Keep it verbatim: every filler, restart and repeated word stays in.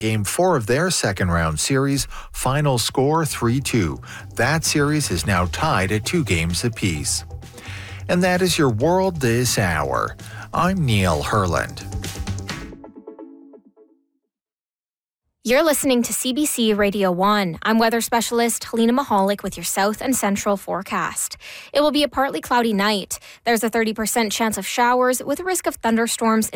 Game four of their second-round series, final score three two. That series is now tied at two games apiece. And that is your World This Hour. I'm Neil Herland. You're listening to C B C Radio one. I'm weather specialist Helena Mahalik with your south and central forecast. It will be a partly cloudy night. There's a thirty percent chance of showers with a risk of thunderstorms